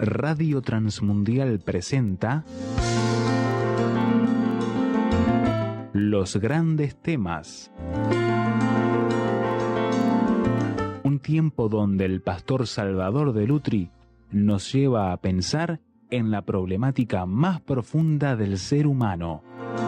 Radio Transmundial presenta Los Grandes Temas. Un tiempo donde el pastor Salvador de Lutri nos lleva a pensar en la problemática más profunda del ser humano.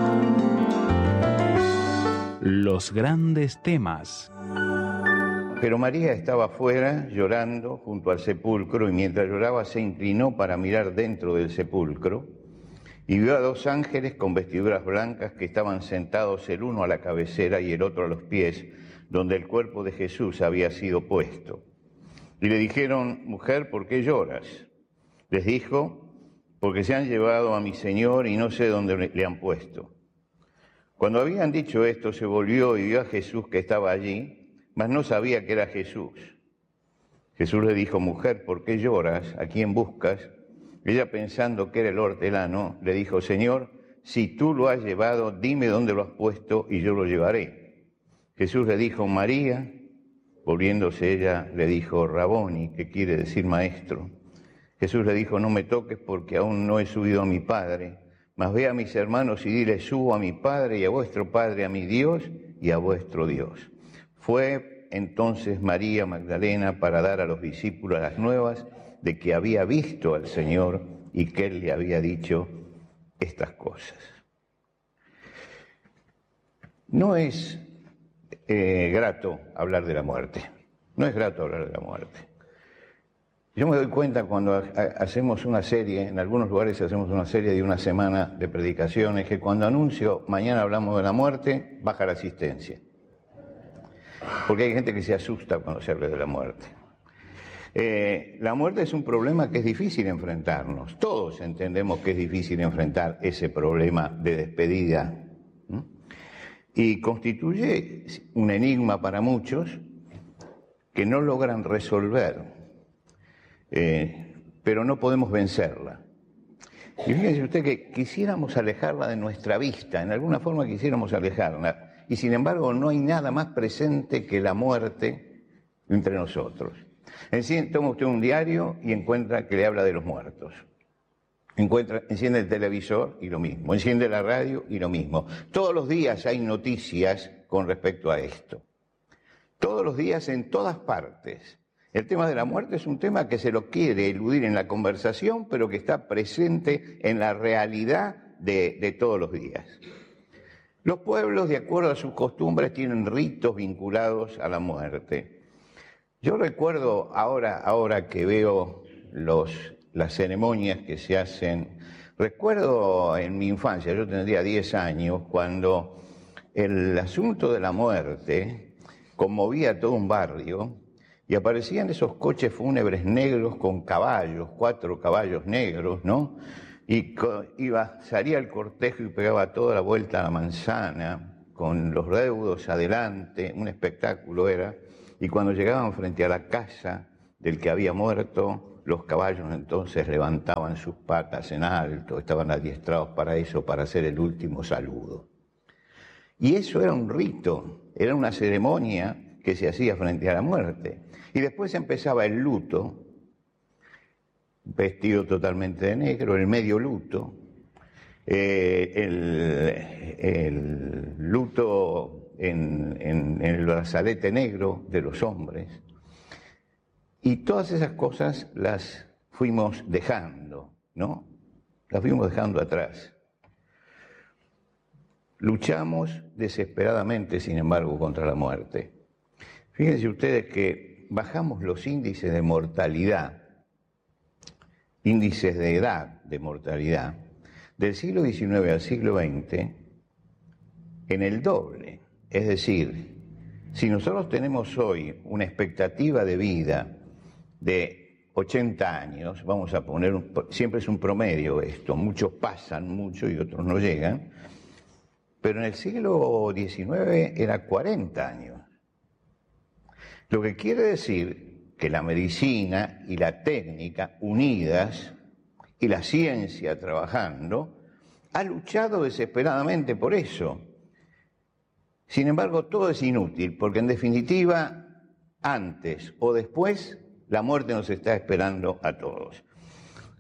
Los Grandes Temas. Pero María estaba afuera llorando junto al sepulcro y mientras lloraba se inclinó para mirar dentro del sepulcro y vio a dos ángeles con vestiduras blancas que estaban sentados el uno a la cabecera y el otro a los pies, donde el cuerpo de Jesús había sido puesto. Y le dijeron: mujer, ¿por qué lloras? Les dijo: porque se han llevado a mi Señor y no sé dónde le han puesto. Cuando habían dicho esto, se volvió y vio a Jesús que estaba allí, mas no sabía que era Jesús. Jesús le dijo: mujer, ¿por qué lloras? ¿A quién buscas? Ella, pensando que era el hortelano, le dijo: Señor, si tú lo has llevado, dime dónde lo has puesto y yo lo llevaré. Jesús le dijo: María. Volviéndose ella, le dijo: Raboni, que quiere decir maestro. Jesús le dijo: no me toques porque aún no he subido a mi Padre, mas ve a mis hermanos y dile: subo a mi Padre y a vuestro Padre, a mi Dios y a vuestro Dios. Fue entonces María Magdalena para dar a los discípulos las nuevas de que había visto al Señor y que Él le había dicho estas cosas. No es grato hablar de la muerte. No es grato hablar de la muerte. Yo me doy cuenta cuando hacemos una serie, en algunos lugares hacemos una serie de una semana de predicaciones, que cuando anuncio mañana hablamos de la muerte, baja la asistencia. Porque hay gente que se asusta cuando se habla de la muerte. La muerte es un problema que es difícil enfrentarnos. Todos entendemos que es difícil enfrentar ese problema de despedida. Y constituye un enigma para muchos que no logran resolver, pero no podemos vencerla. Y fíjense usted que quisiéramos alejarla de nuestra vista, en alguna forma quisiéramos alejarla. Y sin embargo no hay nada más presente que la muerte entre nosotros. Toma usted un diario y encuentra que le habla de los muertos. Enciende el televisor y lo mismo. Enciende la radio y lo mismo. Todos los días hay noticias con respecto a esto. Todos los días en todas partes. El tema de la muerte es un tema que se lo quiere eludir en la conversación, pero que está presente en la realidad de todos los días. Los pueblos, de acuerdo a sus costumbres, tienen ritos vinculados a la muerte. Yo recuerdo ahora que veo las ceremonias que se hacen, recuerdo en mi infancia, yo tendría 10 años, cuando el asunto de la muerte conmovía a todo un barrio y aparecían esos coches fúnebres negros con caballos, 4 caballos negros, ¿no? Y salía el cortejo y pegaba toda la vuelta a la manzana, con los deudos adelante, un espectáculo era, y cuando llegaban frente a la casa del que había muerto, los caballos entonces levantaban sus patas en alto, estaban adiestrados para eso, para hacer el último saludo. Y eso era un rito, era una ceremonia que se hacía frente a la muerte. Y después empezaba el luto, vestido totalmente de negro, el medio luto, el luto en el brazalete negro de los hombres. Y todas esas cosas las fuimos dejando, ¿no? Las fuimos dejando atrás. Luchamos desesperadamente, sin embargo, contra la muerte. Fíjense ustedes que bajamos los índices de mortalidad, índices de edad de mortalidad, del siglo XIX al siglo XX en el doble. Es decir, si nosotros tenemos hoy una expectativa de vida de 80 años, vamos a poner, siempre es un promedio esto, muchos pasan mucho y otros no llegan, pero en el siglo XIX era 40 años. Lo que quiere decir que la medicina y la técnica unidas y la ciencia trabajando ha luchado desesperadamente por eso. Sin embargo, todo es inútil, porque en definitiva, antes o después, la muerte nos está esperando a todos.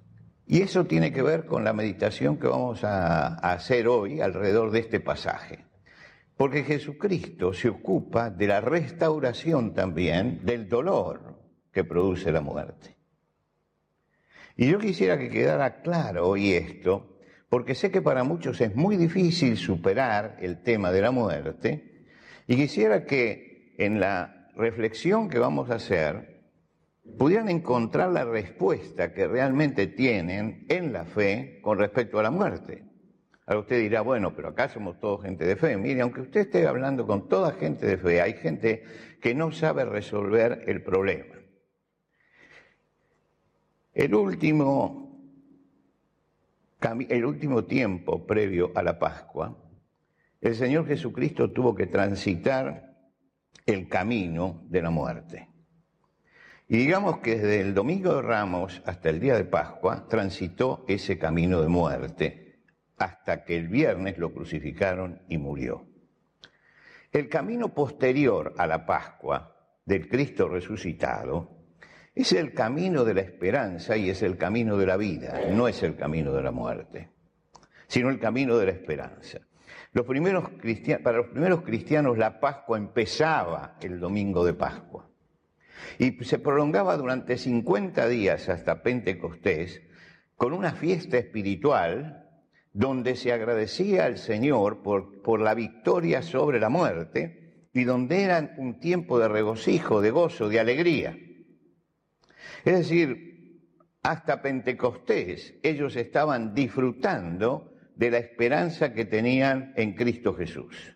Y eso tiene que ver con la meditación que vamos a hacer hoy alrededor de este pasaje. Porque Jesucristo se ocupa de la restauración también del dolor que produce la muerte. Y yo quisiera que quedara claro hoy esto, porque sé que para muchos es muy difícil superar el tema de la muerte, y quisiera que en la reflexión que vamos a hacer pudieran encontrar la respuesta que realmente tienen en la fe con respecto a la muerte. Ahora usted dirá, bueno, pero acá somos todos gente de fe. Mire, aunque usted esté hablando con toda gente de fe, hay gente que no sabe resolver el problema. El último tiempo previo a la Pascua, el Señor Jesucristo tuvo que transitar el camino de la muerte. Y digamos que desde el Domingo de Ramos hasta el día de Pascua transitó ese camino de muerte, hasta que el viernes lo crucificaron y murió. El camino posterior a la Pascua del Cristo resucitado es el camino de la esperanza y es el camino de la vida, no es el camino de la muerte, sino el camino de la esperanza. Para los primeros cristianos la Pascua empezaba el domingo de Pascua y se prolongaba durante 50 días hasta Pentecostés con una fiesta espiritual donde se agradecía al Señor por la victoria sobre la muerte y donde era un tiempo de regocijo, de gozo, de alegría. Es decir, hasta Pentecostés ellos estaban disfrutando de la esperanza que tenían en Cristo Jesús.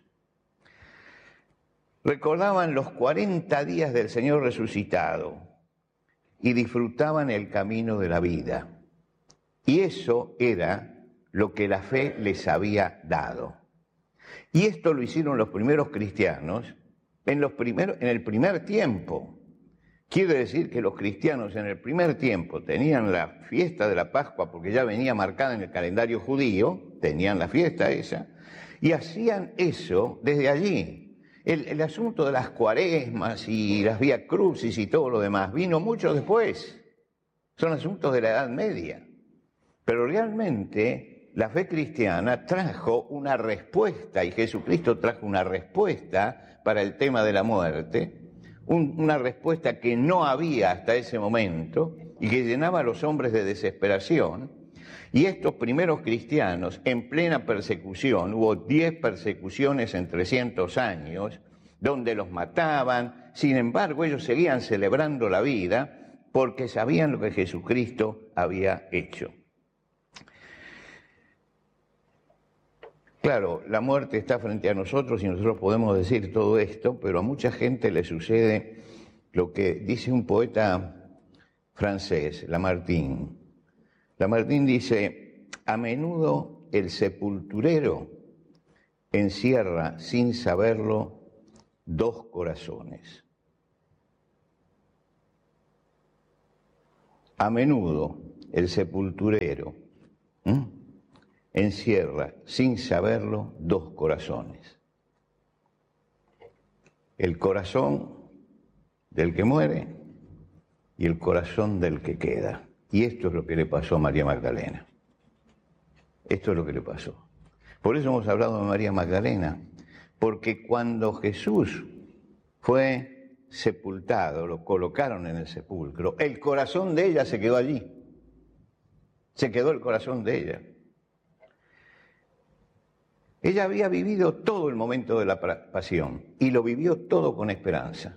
Recordaban los 40 días del Señor resucitado y disfrutaban el camino de la vida. Y eso era lo que la fe les había dado. Y esto lo hicieron los primeros cristianos en el primer tiempo. Quiere decir que los cristianos en el primer tiempo tenían la fiesta de la Pascua porque ya venía marcada en el calendario judío, tenían la fiesta esa, y hacían eso desde allí. El asunto de las cuaresmas y las vía crucis y todo lo demás vino mucho después. Son asuntos de la Edad Media. Pero realmente la fe cristiana trajo una respuesta, y Jesucristo trajo una respuesta para el tema de la muerte, una respuesta que no había hasta ese momento y que llenaba a los hombres de desesperación. Y estos primeros cristianos, en plena persecución, hubo 10 persecuciones en 300 años, donde los mataban. Sin embargo, ellos seguían celebrando la vida porque sabían lo que Jesucristo había hecho. Claro, la muerte está frente a nosotros y nosotros podemos decir todo esto, pero a mucha gente le sucede lo que dice un poeta francés, Lamartine. Lamartine dice, a menudo el sepulturero encierra sin saberlo 2 corazones. A menudo el sepulturero encierra sin saberlo 2 corazones. El corazón del que muere y el corazón del que queda. Y esto es lo que le pasó a María Magdalena. Esto es lo que le pasó. Por eso hemos hablado de María Magdalena, porque cuando Jesús fue sepultado, lo colocaron en el sepulcro, el corazón de ella se quedó allí. Se quedó el corazón de ella. Ella había vivido todo el momento de la pasión y lo vivió todo con esperanza.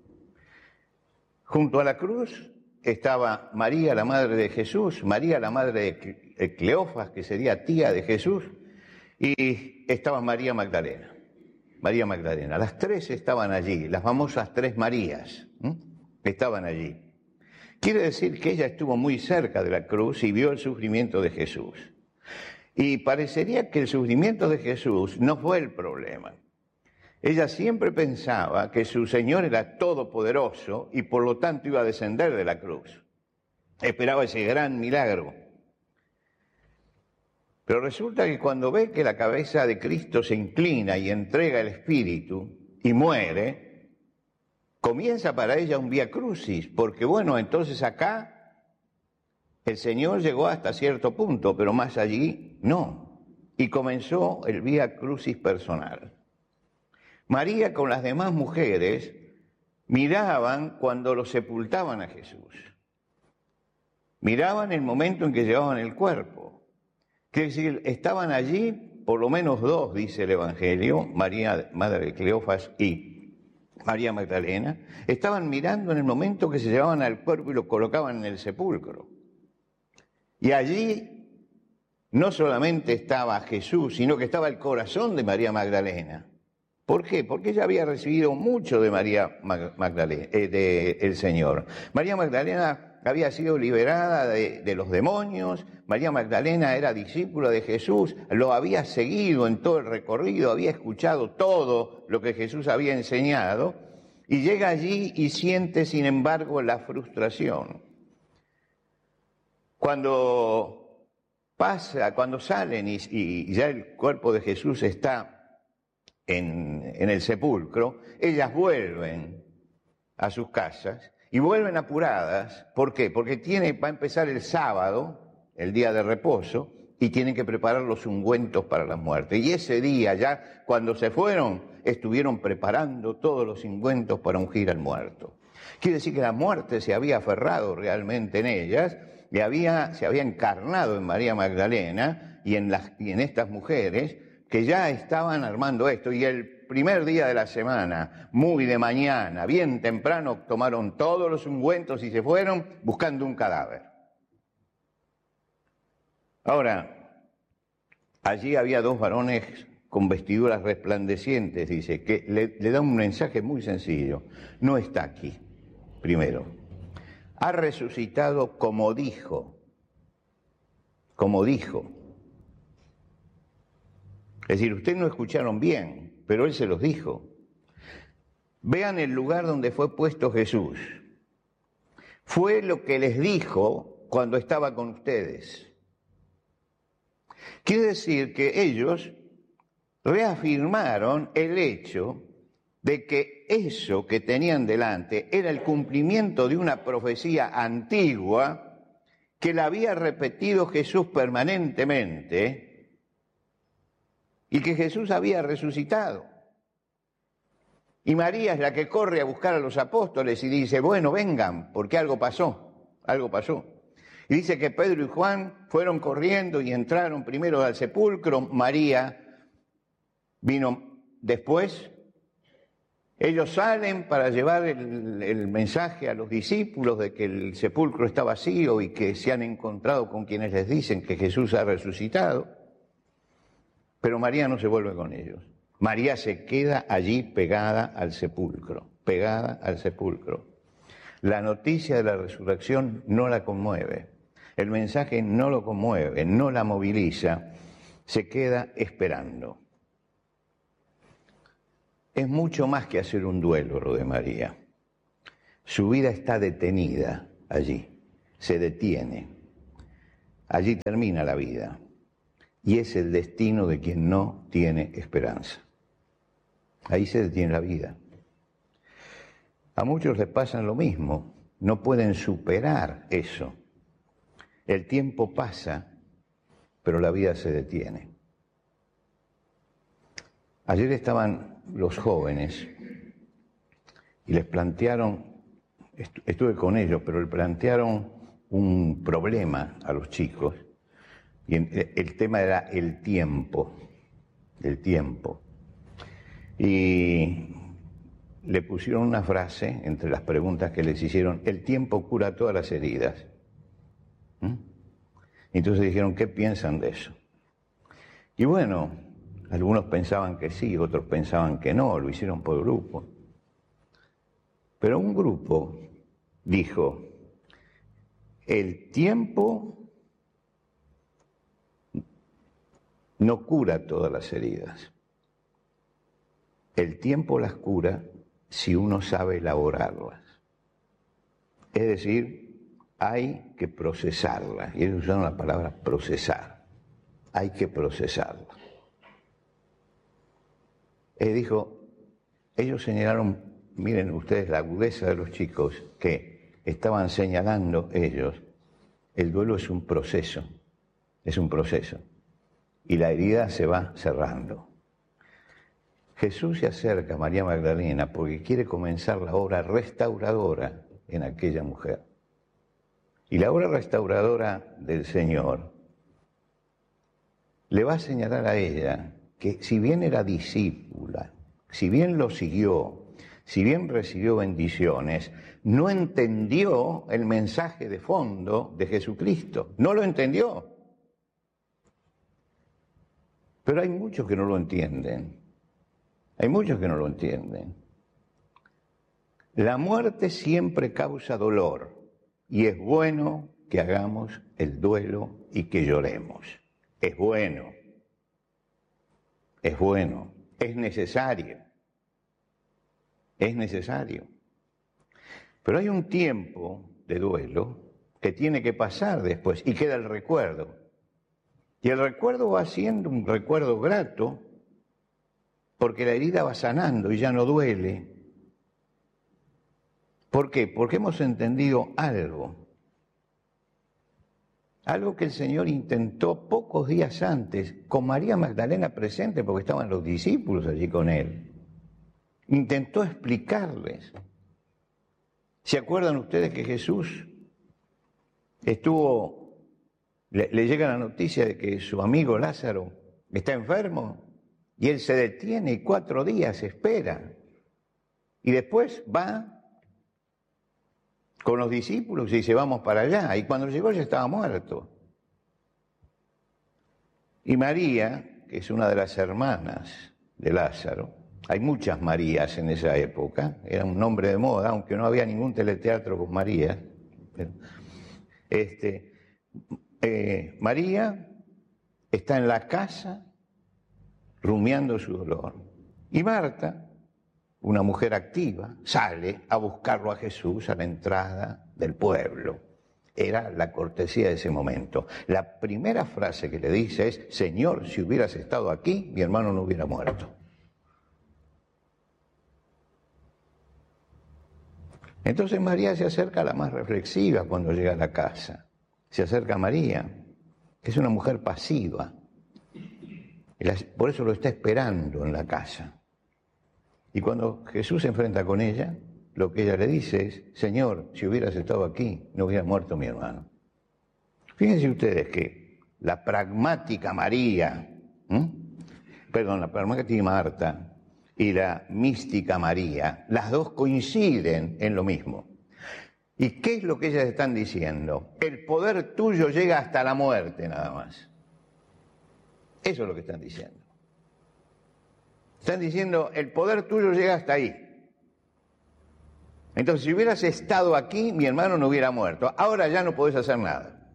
Junto a la cruz estaba María, la madre de Jesús, María, la madre de Cleofas, que sería tía de Jesús, y estaba María Magdalena. María Magdalena. Las 3 estaban allí, las famosas 3 Marías, estaban allí. Quiere decir que ella estuvo muy cerca de la cruz y vio el sufrimiento de Jesús. Y parecería que el sufrimiento de Jesús no fue el problema. Ella siempre pensaba que su Señor era todopoderoso y por lo tanto iba a descender de la cruz. Esperaba ese gran milagro. Pero resulta que cuando ve que la cabeza de Cristo se inclina y entrega el Espíritu y muere, comienza para ella un vía crucis, porque bueno, entonces acá El Señor llegó hasta cierto punto, pero más allí no. Y comenzó el Vía Crucis personal. María con las demás mujeres miraban cuando lo sepultaban a Jesús. Miraban el momento en que llevaban el cuerpo. Quiere decir, estaban allí por lo menos dos, dice el Evangelio, María, madre de Cleofas, y María Magdalena, estaban mirando en el momento que se llevaban al cuerpo y lo colocaban en el sepulcro. Y allí no solamente estaba Jesús, sino que estaba el corazón de María Magdalena. ¿Por qué? Porque ella había recibido mucho de María Magdalena, del Señor. María Magdalena había sido liberada de los demonios, María Magdalena era discípula de Jesús, lo había seguido en todo el recorrido, había escuchado todo lo que Jesús había enseñado, y llega allí y siente, sin embargo, la frustración. Cuando salen y ya el cuerpo de Jesús está en el sepulcro, ellas vuelven a sus casas y vuelven apuradas. ¿Por qué? Porque va a empezar el sábado, el día de reposo, y tienen que preparar los ungüentos para la muerte. Y ese día ya, cuando se fueron, estuvieron preparando todos los ungüentos para ungir al muerto. Quiere decir que la muerte se había aferrado realmente en ellas, se había encarnado en María Magdalena y en estas mujeres que ya estaban armando esto. Y el primer día de la semana, muy de mañana, bien temprano, tomaron todos los ungüentos y se fueron buscando un cadáver. Ahora, allí había dos varones con vestiduras resplandecientes, dice, que le da un mensaje muy sencillo. No está aquí, primero. Ha resucitado como dijo. Es decir, ustedes no escucharon bien, pero Él se los dijo. Vean el lugar donde fue puesto Jesús. Fue lo que les dijo cuando estaba con ustedes. Quiere decir que ellos reafirmaron el hecho de que eso que tenían delante era el cumplimiento de una profecía antigua que la había repetido Jesús permanentemente y que Jesús había resucitado. Y María es la que corre a buscar a los apóstoles y dice, bueno, vengan, porque algo pasó. Y dice que Pedro y Juan fueron corriendo y entraron primero al sepulcro, María vino después. Ellos salen para llevar el mensaje a los discípulos de que el sepulcro está vacío y que se han encontrado con quienes les dicen que Jesús ha resucitado. Pero María no se vuelve con ellos. María se queda allí pegada al sepulcro. La noticia de la resurrección no la conmueve. El mensaje no lo conmueve, no la moviliza. Se queda esperando. Es mucho más que hacer un duelo lo de María. Su vida está detenida allí, se detiene. Allí termina la vida. Y es el destino de quien no tiene esperanza. Ahí se detiene la vida. A muchos les pasa lo mismo, no pueden superar eso. El tiempo pasa, pero la vida se detiene. Ayer estaban los jóvenes y les plantearon, estuve con ellos, pero le plantearon un problema a los chicos y el tema era el tiempo. Y le pusieron una frase entre las preguntas que les hicieron, el tiempo cura todas las heridas. Entonces dijeron, ¿qué piensan de eso? Y bueno, algunos pensaban que sí, otros pensaban que no, lo hicieron por grupo. Pero un grupo dijo, el tiempo no cura todas las heridas. El tiempo las cura si uno sabe elaborarlas. Es decir, hay que procesarlas. Y ellos usaron la palabra procesar. Hay que procesarlas. Dijo, ellos señalaron, miren ustedes la agudeza de los chicos que estaban señalando ellos, el duelo es un proceso, y la herida se va cerrando. Jesús se acerca a María Magdalena porque quiere comenzar la obra restauradora en aquella mujer. Y la obra restauradora del Señor le va a señalar a ella que si bien era discípula, si bien lo siguió, si bien recibió bendiciones, no entendió el mensaje de fondo de Jesucristo. No lo entendió. Pero hay muchos que no lo entienden. Hay muchos que no lo entienden. La muerte siempre causa dolor y es bueno que hagamos el duelo y que lloremos. Es bueno, es necesario. Es necesario. Pero hay un tiempo de duelo que tiene que pasar después y queda el recuerdo. Y el recuerdo va siendo un recuerdo grato porque la herida va sanando y ya no duele. ¿Por qué? Porque hemos entendido algo que el Señor intentó pocos días antes, con María Magdalena presente porque estaban los discípulos allí con Él. Intentó explicarles. ¿Se acuerdan ustedes que Jesús le llega la noticia de que su amigo Lázaro está enfermo y él se detiene y 4 días espera y después va con los discípulos y dice vamos para allá, y cuando llegó ya estaba muerto? Y María, que es una de las hermanas de Lázaro, hay muchas Marías en esa época, era un nombre de moda, aunque no había ningún teleteatro con María. María está en la casa rumiando su dolor. Y Marta, una mujer activa, sale a buscarlo a Jesús a la entrada del pueblo. Era la cortesía de ese momento. La primera frase que le dice es: Señor, si hubieras estado aquí, mi hermano no hubiera muerto. Entonces María se acerca a la más reflexiva cuando llega a la casa. Se acerca a María, que es una mujer pasiva. Por eso lo está esperando en la casa. Y cuando Jesús se enfrenta con ella, lo que ella le dice es: Señor, si hubieras estado aquí, no hubiera muerto mi hermano. Fíjense ustedes que la pragmática María, la pragmática Marta y la mística María, las dos coinciden en lo mismo. ¿Y qué es lo que ellas están diciendo? El poder tuyo llega hasta la muerte nada más. Eso es lo que están diciendo. Están diciendo, el poder tuyo llega hasta ahí. Entonces, si hubieras estado aquí, mi hermano no hubiera muerto. Ahora ya no podés hacer nada.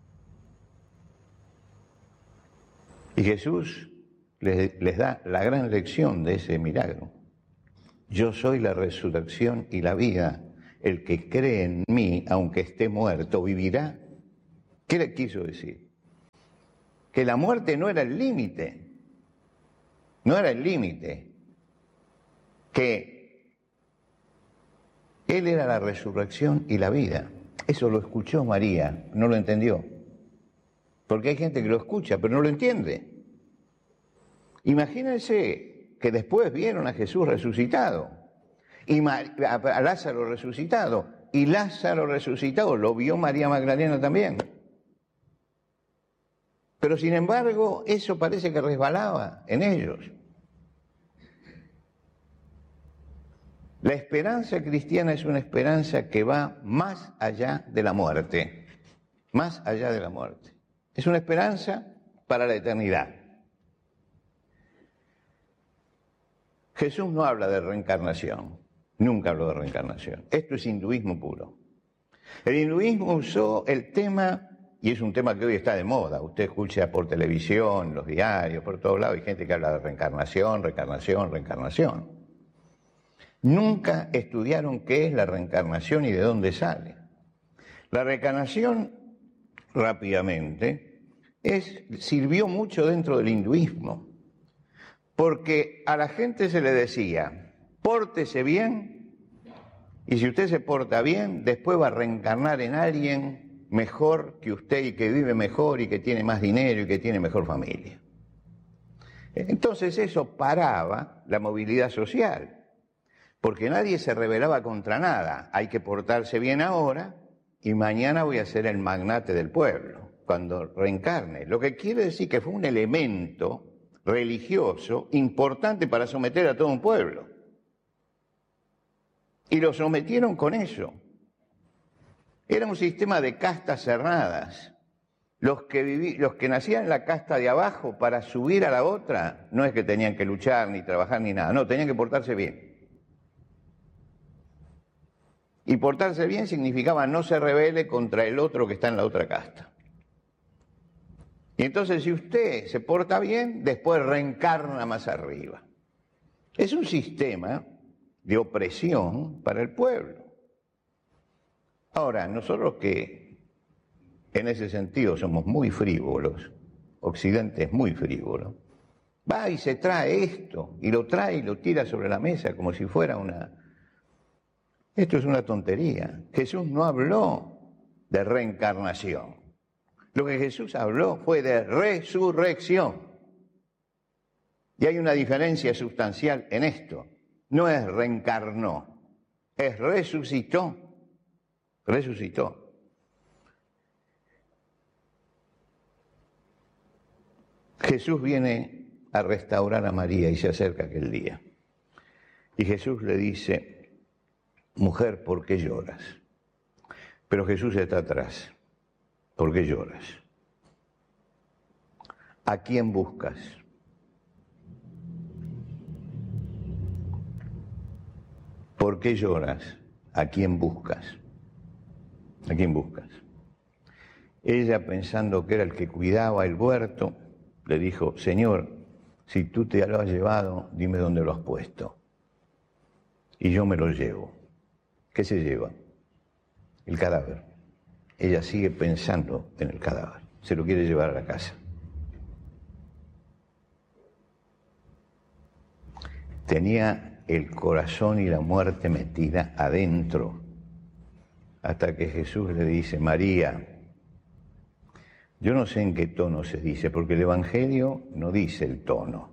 Y Jesús les da la gran lección de ese milagro. Yo soy la resurrección y la vida. El que cree en mí, aunque esté muerto, vivirá. ¿Qué le quiso decir? Que la muerte no era el límite. No era el límite. Que Él era la resurrección y la vida. Eso lo escuchó María, no lo entendió. Porque hay gente que lo escucha, pero no lo entiende. Imagínense que después vieron a Jesús resucitado, y a Lázaro resucitado, y Lázaro resucitado lo vio María Magdalena también. Pero sin embargo, eso parece que resbalaba en ellos. La esperanza cristiana es una esperanza que va más allá de la muerte. Más allá de la muerte. Es una esperanza para la eternidad. Jesús no habla de reencarnación. Nunca habló de reencarnación. Esto es hinduismo puro. El hinduismo usó el tema, y es un tema que hoy está de moda. Usted escucha por televisión, los diarios, por todos lados, hay gente que habla de reencarnación, reencarnación, reencarnación. Nunca estudiaron qué es la reencarnación y de dónde sale. La reencarnación, rápidamente, sirvió mucho dentro del hinduismo, porque a la gente se le decía, pórtese bien, y si usted se porta bien, después va a reencarnar en alguien mejor que usted y que vive mejor y que tiene más dinero y que tiene mejor familia. Entonces eso paraba la movilidad social, porque nadie se rebelaba contra nada. Hay que portarse bien ahora y mañana voy a ser el magnate del pueblo, cuando reencarne. Lo que quiere decir que fue un elemento religioso importante para someter a todo un pueblo. Y lo sometieron con eso. Era un sistema de castas cerradas. Los que nacían en la casta de abajo, para subir a la otra, no es que tenían que luchar, ni trabajar, ni nada. No, tenían que portarse bien. Y portarse bien significaba no se rebele contra el otro que está en la otra casta. Y entonces, si usted se porta bien, después reencarna más arriba. Es un sistema de opresión para el pueblo. Ahora, nosotros que en ese sentido somos muy frívolos, Occidente es muy frívolo, va y se trae esto, y lo trae y lo tira sobre la mesa como si fuera una... Esto es una tontería. Jesús no habló de reencarnación. Lo que Jesús habló fue de resurrección. Y hay una diferencia sustancial en esto. No es reencarnó, es resucitó. Resucitó. Jesús viene a restaurar a María y se acerca aquel día. Y Jesús le dice, mujer, ¿por qué lloras? Pero Jesús está atrás. ¿Por qué lloras? ¿A quién buscas? ¿Por qué lloras? ¿A quién buscas? ¿A quién buscas? Ella, pensando que era el que cuidaba el huerto, le dijo, Señor, si tú te lo has llevado, dime dónde lo has puesto. Y yo me lo llevo. ¿Qué se lleva? El cadáver. Ella sigue pensando en el cadáver. Se lo quiere llevar a la casa. Tenía el corazón y la muerte metida adentro. Hasta que Jesús le dice, María, yo no sé en qué tono se dice, porque el Evangelio no dice el tono.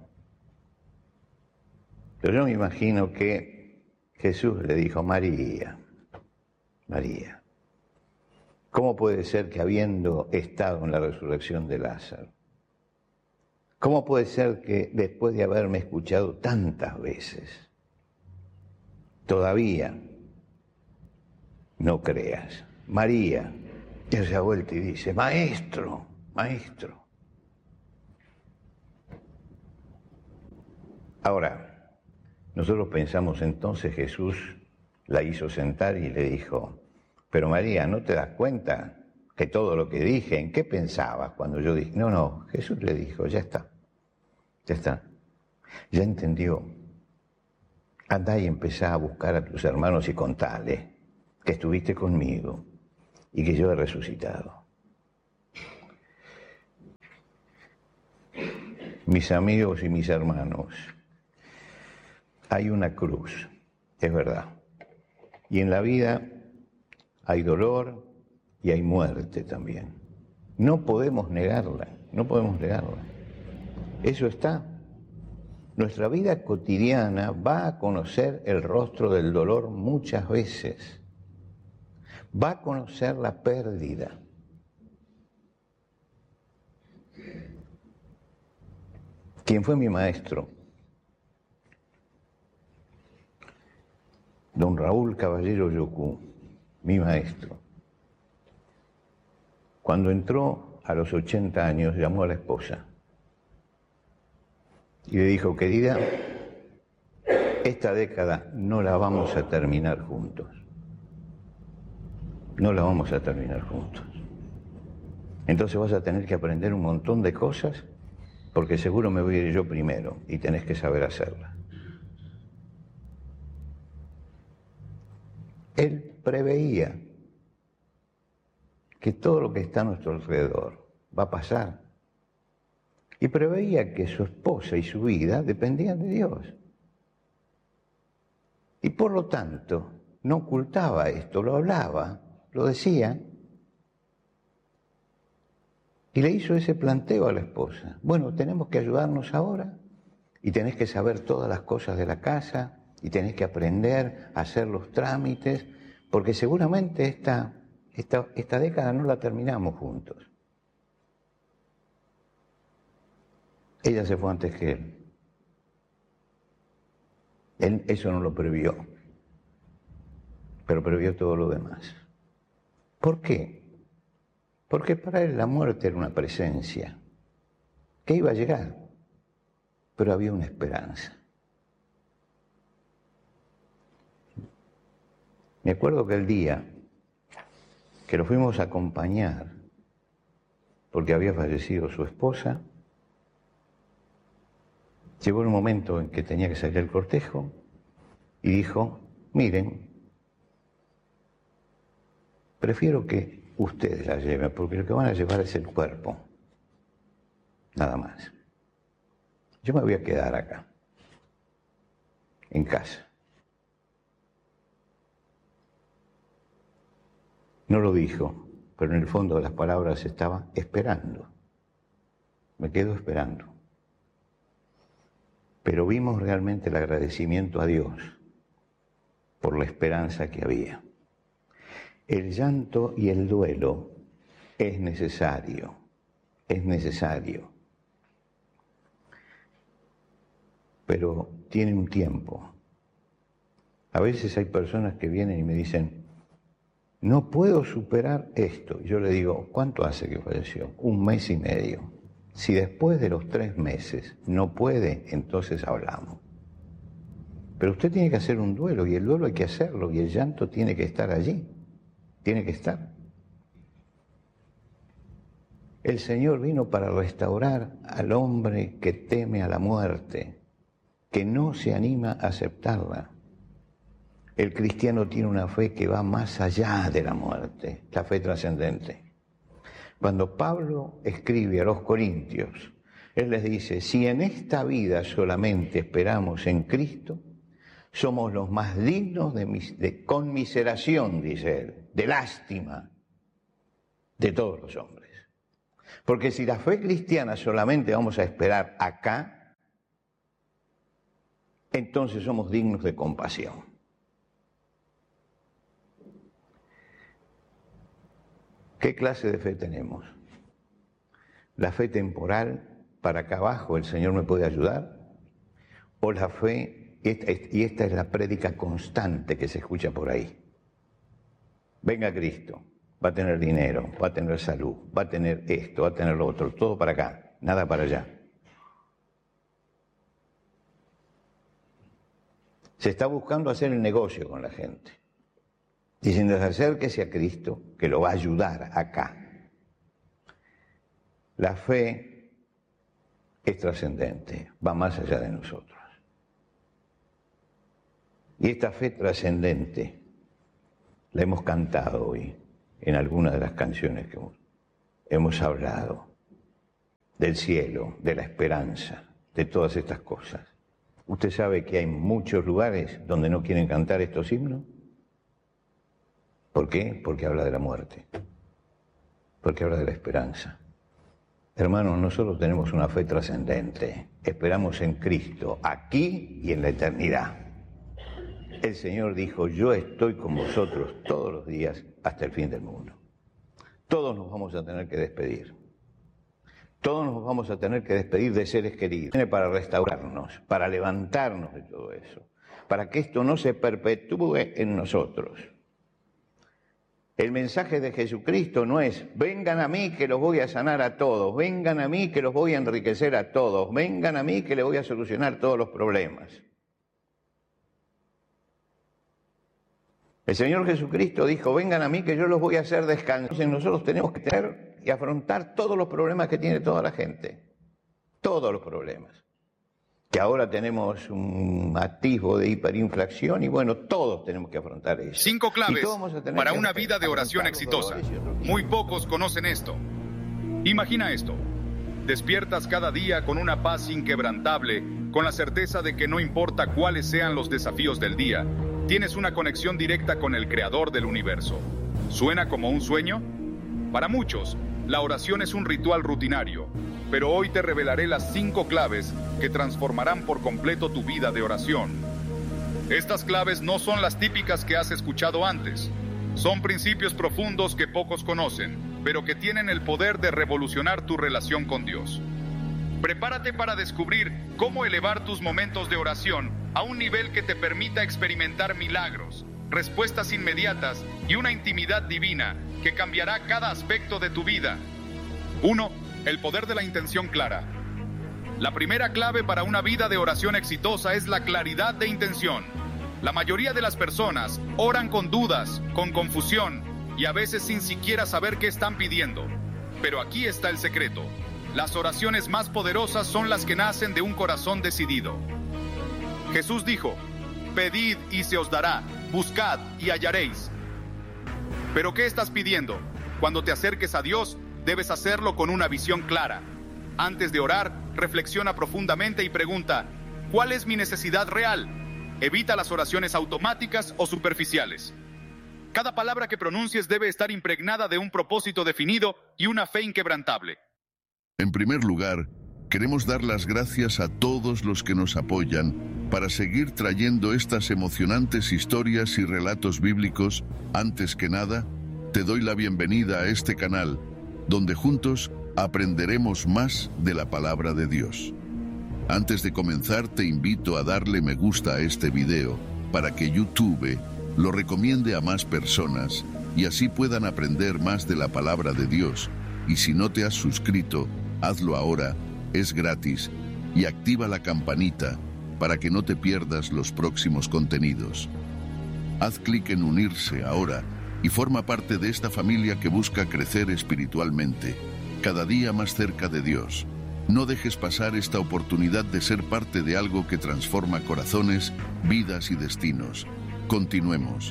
Pero yo me imagino que Jesús le dijo, María, María, ¿cómo puede ser que habiendo estado en la resurrección de Lázaro, cómo puede ser que después de haberme escuchado tantas veces, todavía no creas? María, él se ha vuelto y dice, maestro, maestro. Ahora, nosotros pensamos entonces Jesús la hizo sentar y le dijo, pero María, ¿no te das cuenta que todo lo que dije, en qué pensabas cuando yo dije? No, Jesús le dijo, ya está, ya entendió. Andá y empezá a buscar a tus hermanos y contale que estuviste conmigo y que yo he resucitado. Mis amigos y mis hermanos, hay una cruz, es verdad. Y en la vida hay dolor y hay muerte también. No podemos negarla, no podemos negarla. Eso está. Nuestra vida cotidiana va a conocer el rostro del dolor muchas veces. Va a conocer la pérdida. ¿Quién fue mi maestro? Don Raúl Caballero Yocú, mi maestro. Cuando entró a los 80 años, llamó a la esposa y le dijo, querida, esta década no la vamos a terminar juntos. No la vamos a terminar juntos. Entonces vas a tener que aprender un montón de cosas, porque seguro me voy a ir yo primero y tenés que saber hacerlas. Él preveía que todo lo que está a nuestro alrededor va a pasar. Y preveía que su esposa y su vida dependían de Dios. Y por lo tanto, no ocultaba esto, lo hablaba, lo decía. Y le hizo ese planteo a la esposa. Bueno, tenemos que ayudarnos ahora y tenés que saber todas las cosas de la casa y tenés que aprender a hacer los trámites, porque seguramente esta década no la terminamos juntos. Ella se fue antes que él. Él eso no lo previó, pero previó todo lo demás. ¿Por qué? Porque para él la muerte era una presencia que iba a llegar, pero había una esperanza. Me acuerdo que el día que lo fuimos a acompañar, porque había fallecido su esposa, llegó el momento en que tenía que salir el cortejo y dijo, miren, prefiero que ustedes la lleven, porque lo que van a llevar es el cuerpo, nada más. Yo me voy a quedar acá, en casa. No lo dijo, pero en el fondo de las palabras estaba esperando. Me quedo esperando. Pero vimos realmente el agradecimiento a Dios por la esperanza que había. El llanto y el duelo es necesario, pero tiene un tiempo. A veces hay personas que vienen y me dicen, no puedo superar esto. Yo le digo, ¿cuánto hace que falleció? 1 mes y medio. Si después de los 3 meses no puede, entonces hablamos. Pero usted tiene que hacer un duelo, y el duelo hay que hacerlo, y el llanto tiene que estar allí. Tiene que estar. El Señor vino para restaurar al hombre que teme a la muerte, que no se anima a aceptarla. El cristiano tiene una fe que va más allá de la muerte, la fe trascendente. Cuando Pablo escribe a los Corintios, él les dice, si en esta vida solamente esperamos en Cristo, somos los más dignos de conmiseración, dice él, de lástima de todos los hombres. Porque si la fe cristiana solamente vamos a esperar acá, entonces somos dignos de compasión. ¿Qué clase de fe tenemos? ¿La fe temporal, para acá abajo el Señor me puede ayudar? ¿O la fe, y esta es la prédica constante que se escucha por ahí? Venga Cristo, va a tener dinero, va a tener salud, va a tener esto, va a tener lo otro, todo para acá, nada para allá. Se está buscando hacer el negocio con la gente. Diciendo, acérquese a Cristo, que lo va a ayudar acá. La fe es trascendente, va más allá de nosotros. Y esta fe trascendente la hemos cantado hoy en algunas de las canciones que hemos hablado. Del cielo, de la esperanza, de todas estas cosas. ¿Usted sabe que hay muchos lugares donde no quieren cantar estos himnos? ¿Por qué? Porque habla de la muerte, porque habla de la esperanza. Hermanos, nosotros tenemos una fe trascendente, esperamos en Cristo, aquí y en la eternidad. El Señor dijo, yo estoy con vosotros todos los días hasta el fin del mundo. Todos nos vamos a tener que despedir. Todos nos vamos a tener que despedir de seres queridos. Viene para restaurarnos, para levantarnos de todo eso, para que esto no se perpetúe en nosotros. El mensaje de Jesucristo no es, vengan a mí que los voy a sanar a todos, vengan a mí que los voy a enriquecer a todos, vengan a mí que les voy a solucionar todos los problemas. El Señor Jesucristo dijo, vengan a mí que yo los voy a hacer descansar. Entonces nosotros tenemos que tener y afrontar todos los problemas que tiene toda la gente, todos los problemas. Que ahora tenemos un atisbo de hiperinflación y bueno, todos tenemos que afrontar eso. 5 claves para una vida de oración exitosa. Muy pocos conocen esto. Imagina esto. Despiertas cada día con una paz inquebrantable, con la certeza de que no importa cuáles sean los desafíos del día, tienes una conexión directa con el Creador del universo. ¿Suena como un sueño? Para muchos, la oración es un ritual rutinario, pero hoy te revelaré las 5 claves que transformarán por completo tu vida de oración. Estas claves no son las típicas que has escuchado antes. Son principios profundos que pocos conocen, pero que tienen el poder de revolucionar tu relación con Dios. Prepárate para descubrir cómo elevar tus momentos de oración a un nivel que te permita experimentar milagros, respuestas inmediatas y una intimidad divina que cambiará cada aspecto de tu vida. 1. El poder de la intención clara. La primera clave para una vida de oración exitosa es la claridad de intención. La mayoría de las personas oran con dudas, con confusión y a veces sin siquiera saber qué están pidiendo. Pero aquí está el secreto. Las oraciones más poderosas son las que nacen de un corazón decidido. Jesús dijo: pedid y se os dará, buscad y hallaréis. ¿Pero qué estás pidiendo? Cuando te acerques a Dios, debes hacerlo con una visión clara. Antes de orar, reflexiona profundamente y pregunta: ¿cuál es mi necesidad real? Evita las oraciones automáticas o superficiales. Cada palabra que pronuncies debe estar impregnada de un propósito definido y una fe inquebrantable. En primer lugar, queremos dar las gracias a todos los que nos apoyan para seguir trayendo estas emocionantes historias y relatos bíblicos. Antes que nada, te doy la bienvenida a este canal, donde juntos aprenderemos más de la palabra de Dios. Antes de comenzar, te invito a darle me gusta a este video para que YouTube lo recomiende a más personas y así puedan aprender más de la palabra de Dios. Y si no te has suscrito, hazlo ahora, es gratis, y activa la campanita para que no te pierdas los próximos contenidos. Haz clic en unirse ahora y forma parte de esta familia que busca crecer espiritualmente, cada día más cerca de Dios. No dejes pasar esta oportunidad de ser parte de algo que transforma corazones, vidas y destinos. Continuemos.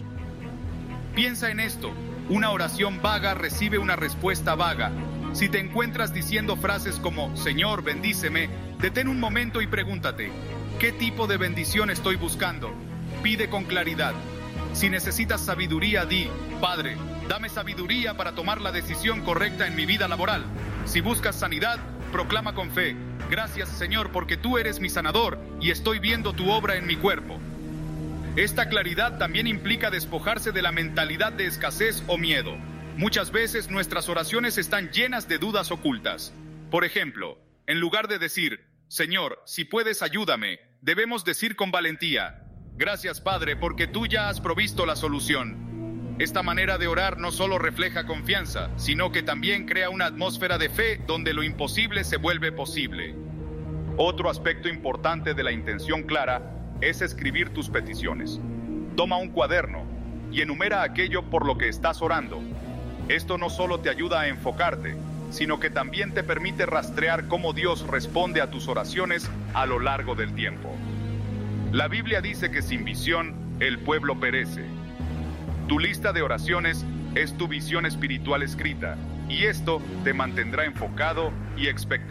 Piensa en esto. Una oración vaga recibe una respuesta vaga. Si te encuentras diciendo frases como Señor, bendíceme, detén un momento y pregúntate: ¿qué tipo de bendición estoy buscando? Pide con claridad. Si necesitas sabiduría, di: Padre, dame sabiduría para tomar la decisión correcta en mi vida laboral. Si buscas sanidad, proclama con fe: gracias, Señor, porque tú eres mi sanador y estoy viendo tu obra en mi cuerpo. Esta claridad también implica despojarse de la mentalidad de escasez o miedo. Muchas veces nuestras oraciones están llenas de dudas ocultas. Por ejemplo, en lugar de decir: Señor, si puedes, ayúdame, debemos decir con valentía: gracias, Padre, porque tú ya has provisto la solución. Esta manera de orar no solo refleja confianza, sino que también crea una atmósfera de fe donde lo imposible se vuelve posible. Otro aspecto importante de la intención clara es escribir tus peticiones. Toma un cuaderno y enumera aquello por lo que estás orando. Esto no solo te ayuda a enfocarte, sino que también te permite rastrear cómo Dios responde a tus oraciones a lo largo del tiempo. La Biblia dice que sin visión, el pueblo perece. Tu lista de oraciones es tu visión espiritual escrita, y esto te mantendrá enfocado y expectante.